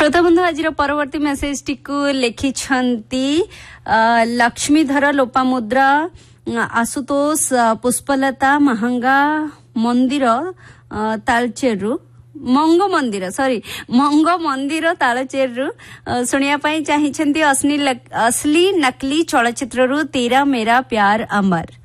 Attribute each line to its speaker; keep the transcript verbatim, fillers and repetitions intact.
Speaker 1: श्रोता बंधु आज परवर्ती मेसेज टी को लिखिछंती लक्ष्मीधर लोपामुद्रा आशुतोष पुष्पलता महंगा मंदिर तालचेरु मंग मंदिर सॉरी मंग मंदिर तालचेरु सुनिया पाई चाहिछंती असली असली नकली चलचित्ररु तेरा मेरा प्यार अमर।